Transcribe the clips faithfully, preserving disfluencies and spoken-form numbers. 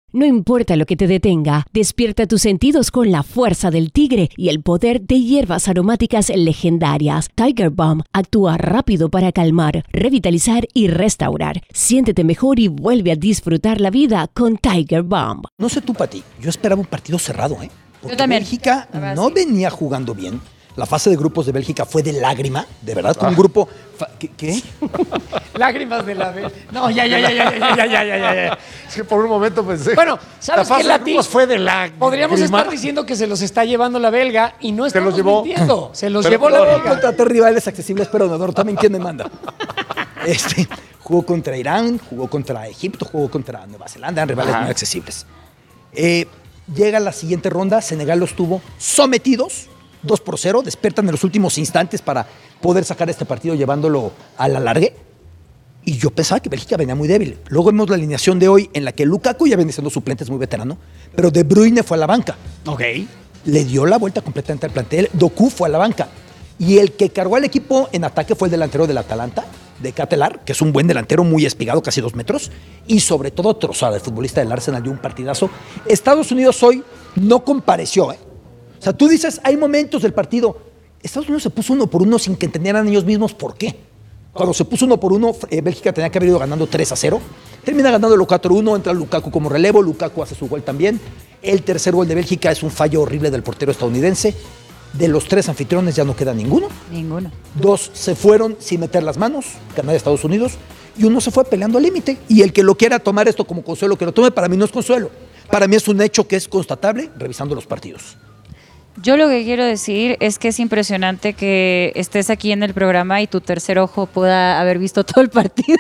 No importa lo que te detenga, despierta tus sentidos con la fuerza del tigre y el poder de hierbas aromáticas legendarias. Tiger Balm actúa rápido para calmar, revitalizar y restaurar. Siéntete mejor y vuelve a disfrutar la vida con Tiger Balm. No sé tú, Pati, yo esperaba un partido cerrado, ¿eh? Porque Yo también. Bélgica no sí. venía jugando bien. La fase de grupos de Bélgica fue de lágrima, de verdad, fue un grupo... ¿Qué? ¿Qué? Lágrimas de la Bel- No, ya, ya, ya, ya, ya, ya, ya, ya, ya. Es que por un momento pensé. Bueno, ¿sabes la fase qué, de Lati? grupos fue de la. Podríamos grima. estar diciendo que se los está llevando la belga y no Se estamos los llevó. mintiendo. Se los Pero llevó la no, belga. Contraté rivales accesibles, pero Nador también, ¿quién me manda? Este, jugó contra Irán, jugó contra Egipto, jugó contra Nueva Zelanda, eran rivales Ajá. muy accesibles. Eh, llega la siguiente ronda, Senegal los tuvo sometidos, dos por cero, despiertan en los últimos instantes para poder sacar este partido llevándolo a la largue. Y yo pensaba que Bélgica venía muy débil. Luego vemos la alineación de hoy en la que Lukaku ya viene siendo suplente, es muy veterano, pero De Bruyne fue a la banca. Ok. Le dio la vuelta completamente al plantel. Doku fue a la banca. Y el que cargó al equipo en ataque fue el delantero del Atalanta, de Catelar, que es un buen delantero, muy espigado, casi dos metros. Y sobre todo Trossard, el futbolista del Arsenal, dio un partidazo. Estados Unidos hoy no compareció, ¿eh? O sea, tú dices, hay momentos del partido. Estados Unidos se puso uno por uno sin que entendieran ellos mismos por qué. Cuando se puso uno por uno, eh, Bélgica tenía que haber ido ganando tres a cero. Termina ganando el cuatro uno, entra Lukaku como relevo. Lukaku hace su gol también. El tercer gol de Bélgica es un fallo horrible del portero estadounidense. De los tres anfitriones ya no queda ninguno. Ninguno. Dos se fueron sin meter las manos, Canadá y Estados Unidos, y uno se fue peleando al límite. Y el que lo quiera tomar esto como consuelo, que lo tome, para mí no es consuelo. Para mí es un hecho que es constatable revisando los partidos. Yo lo que quiero decir es que es impresionante que estés aquí en el programa y tu tercer ojo pueda haber visto todo el partido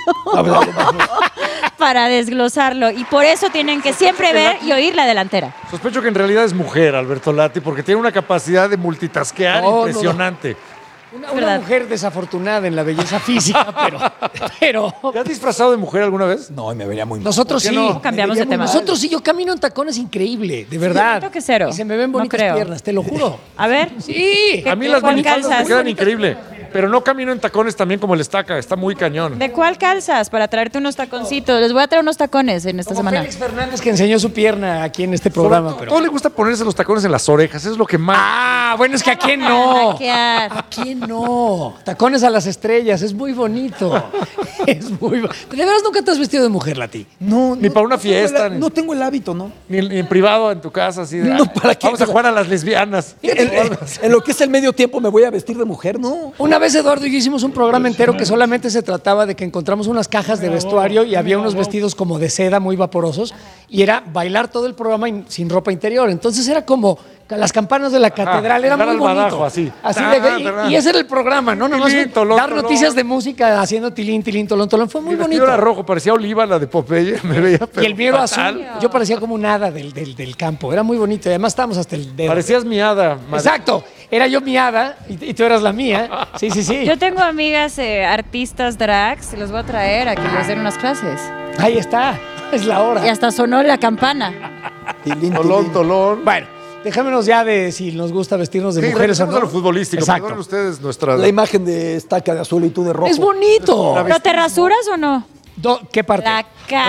para desglosarlo. Y por eso tienen que siempre ver y oír la delantera. Sospecho que en realidad es mujer, Alberto Lati, porque tiene una capacidad de multitasquear No, no, no. impresionante. Una, una ¿Verdad? mujer desafortunada en la belleza física, pero, pero ¿Te has disfrazado de mujer alguna vez? No, y me vería muy mal. nosotros ¿Por sí. qué no? Cambiamos Me de vería tema. muy Nosotros sí, yo camino en tacones increíble, de verdad. siento que cero. Y se me ven No bonitas creo. piernas, te lo juro. A ver. Sí. A mí ¿Qué- las cuál minifaldas me calzas? quedan increíble, pero no camino en tacones también como el estaca, está muy cañón. ¿De cuál calzas? Para traerte unos taconcitos. Les voy a traer unos tacones en esta Como semana. Félix Fernández que enseñó su pierna aquí en este Sobre programa. todo, Pero... todo le gusta ponerse los tacones en las orejas, eso es lo que más... Ah, bueno, es que a quién no. Maquiar. ¿A quién no? Tacones a las estrellas, es muy bonito. Es muy bo- ¿De veras nunca te has vestido de mujer, Lati? No, Ni no, para una no tengo el- fiesta, ni- No tengo el hábito, ¿no? Ni, ni en privado, en tu casa, así de... No, "Ah, ¿para qué? Vamos a jugar a las lesbianas. En, en- en lo que es el medio tiempo me voy a vestir de mujer, ¿no? Una vez Eduardo y yo hicimos un programa entero que solamente se trataba de que encontramos unas cajas de vestuario y había unos vestidos como de seda muy vaporosos y era bailar todo el programa in- sin ropa interior. Entonces era como las campanas de la catedral, era llegar muy al bonito. badajo, así. de- Ta, y- ta, y, ese era el programa, ¿no? Nada más Tilín, tolón, dar tolón. noticias de música haciendo tilín, tilín, tolón, tolón. Fue muy Mi vestido bonito. era rojo, parecía Oliva, la de Popeye, me veía pero Y el mío era fatal. azul. Yo parecía como un hada del, del, del campo. Era muy bonito. Y además estábamos hasta el dedo. Parecías miada. madre. Exacto. Era yo mi hada y, y tú eras la mía. Sí, sí, sí. Yo tengo amigas eh, artistas drags, los voy a traer a que les den unas clases. Ahí está. Es la hora. Y hasta sonó la campana. Tilín, Tolón, tilín. tolón. Bueno, dejémonos ya de si nos gusta vestirnos de Sí, mujeres o regresemos no. a lo futbolístico. Exacto. Perdonen ustedes nuestra... La imagen de estaca de azul y tú de rojo. Es bonito. ¿Pero te rasuras o no? Do- ¿Qué parte? La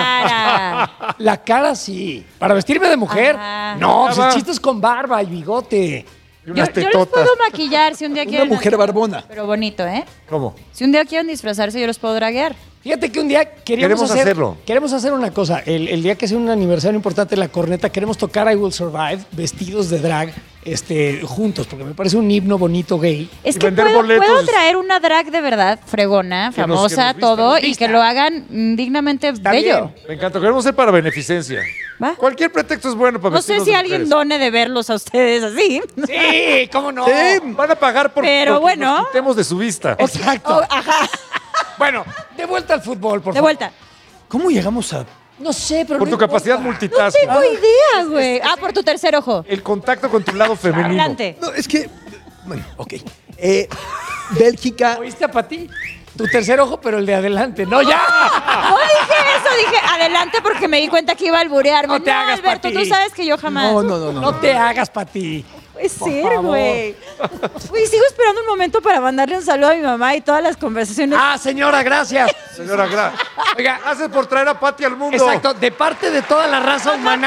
cara. La cara sí. ¿Para vestirme de mujer? Ajá. No, Ah, pues va. el chiste es con barba y bigote. y Yo, unas yo les tetotas. puedo maquillar si un día Una quieren. mujer barbona. Pero bonito, ¿eh? ¿Cómo? Si un día quieren disfrazarse, yo los puedo draguear. Fíjate que un día queríamos Queremos hacer, hacerlo. Queremos hacer una cosa. El, el día que sea un aniversario importante de La Corneta, queremos tocar I Will Survive vestidos de drag este, juntos, porque me parece un himno bonito gay. Es Y que vender puedo, boletos. puedo traer una drag de verdad, fregona, Que nos- famosa, que nos vista, todo, nos y vista. que lo hagan mm, dignamente Está bello. bien. Me encanta. Queremos ser para beneficencia. ¿Va? Cualquier pretexto es bueno para No sé vestirnos si de alguien mujeres. done de verlos a ustedes así. Sí, ¿cómo no? Sí, van a pagar por Pero porque bueno. nos quitemos de su vista. Exacto. Oh, ajá. Bueno, de vuelta al fútbol, por De favor. vuelta. ¿Cómo llegamos a...? No sé, pero Por no tu capacidad importa. multitask. Tengo idea, güey. Ah, por tu tercer ojo. El contacto con tu lado femenino. Adelante. No, es que... Bueno, ok. Eh, Bélgica... ¿Oíste a Pati? Tu tercer ojo, pero el de adelante. No, ya. No dije eso, dije adelante porque me di cuenta que iba a alburearme. No te hagas, Alberto, Pati. tú sabes que yo jamás. No, no, no, no. No te hagas, Pati. Puede Por ser, favor. güey. Uy, sigo esperando un momento para mandarle un saludo a mi mamá y todas las conversaciones. Ah, señora, gracias. Señora Gra. Oiga, Gracias por traer a Pati al mundo. exacto, de parte de toda la raza humana.